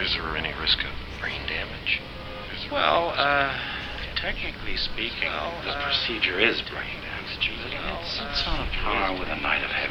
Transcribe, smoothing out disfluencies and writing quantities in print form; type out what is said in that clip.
Is there any risk of brain damage? Well, technically speaking, This procedure is brain damage. It's on a par with a night of